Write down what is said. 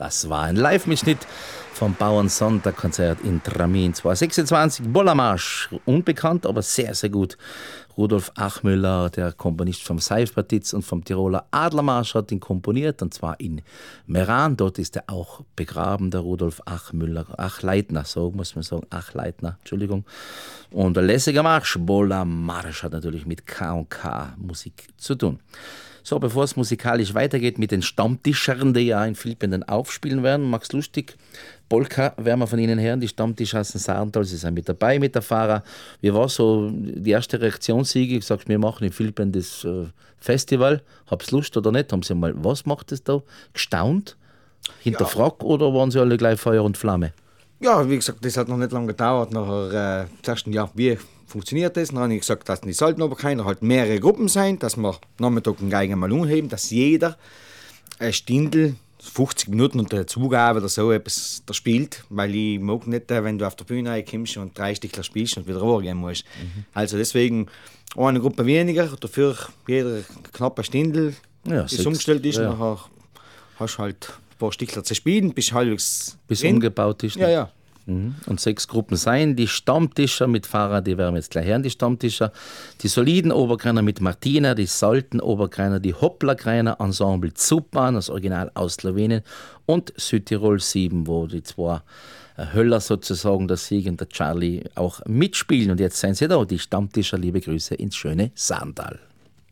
Das war ein Live-Mitschnitt vom Bauernsonntag-Konzert in Tramin 2026. Bollermarsch, unbekannt, aber sehr, sehr gut. Rudolf Achmüller, der Komponist vom Seifpartitz und vom Tiroler Adlermarsch, hat ihn komponiert, und zwar in Meran. Dort ist er auch begraben, der Rudolf Achmüller, Achleitner, so muss man sagen, Achleitner, Entschuldigung. Und der lässiger Marsch, Bollermarsch, hat natürlich mit K&K Musik zu tun. So, bevor es musikalisch weitergeht mit den Stammtischern, die ja in Philippien dann aufspielen werden, Max Lustig, Polka werden wir von Ihnen hören, die Stammtischer aus dem Saartal, Sie sind mit dabei mit der Fahrer. Wie war so die erste Reaktion, Sigi? Ich sag, wir machen in Philippien das Festival, hab's Lust oder nicht? Haben Sie mal, was macht es da? Gestaunt? Hinterfragt oder waren Sie alle gleich Feuer und Flamme? Ja, wie gesagt, das hat noch nicht lange gedauert. Nachher zuerst, ja, wie funktioniert das? Dann habe ich gesagt, dass die sollten aber keine, halt mehrere Gruppen sein, dass wir Nachmittag einen Geigen mal umheben, dass jeder ein Stindl 50 Minuten unter der Zugabe oder so etwas da spielt, weil ich mag nicht, wenn du auf der Bühne reinkommst und 3 Stückler spielst und wieder runtergehen musst. Also deswegen eine Gruppe weniger, dafür jeder knapp ein Stindl, das umgestellt ist, und nachher hast du halt ein paar Stückler zu spielen, bis halbwegs umgebaut ist. Ja. Und 6 Gruppen sein. Die Stammtischer mit Fahrer, die werden wir jetzt gleich hören, die Stammtischer. Die soliden Oberkreiner mit Martina, die salten Oberkreiner, die Hopplerkreiner, Ensemble Zupan, das Original aus Slowenien, und Südtirol 7, wo die 2 Höller sozusagen, der Sieg und der Charlie, auch mitspielen. Und jetzt seien sie da, die Stammtischer, liebe Grüße ins schöne Saartal.